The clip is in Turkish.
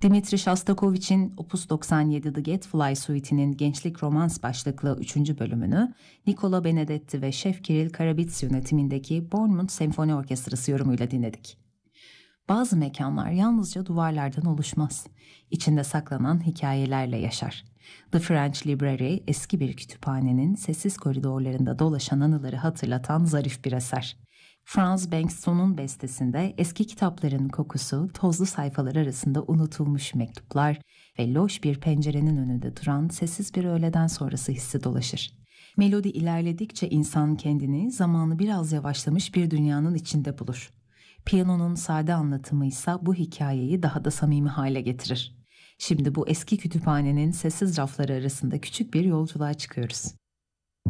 Dmitri Shostakovich'in Opus 97 The Gadfly Suite'inin gençlik romans başlıklı 3. bölümünü Nicola Benedetti ve Şef Kirill Karabits yönetimindeki Bournemouth Senfoni Orkestrası yorumuyla dinledik. Bazı mekanlar yalnızca duvarlardan oluşmaz. İçinde saklanan hikayelerle yaşar. The French Library, eski bir kütüphanenin sessiz koridorlarında dolaşan anıları hatırlatan zarif bir eser. Franz Bengtsson'un bestesinde eski kitapların kokusu, tozlu sayfalar arasında unutulmuş mektuplar ve loş bir pencerenin önünde duran sessiz bir öğleden sonrası hissi dolaşır. Melodi ilerledikçe insan kendini zamanı biraz yavaşlamış bir dünyanın içinde bulur. Piyanonun sade anlatımı ise bu hikayeyi daha da samimi hale getirir. Şimdi bu eski kütüphanenin sessiz rafları arasında küçük bir yolculuğa çıkıyoruz.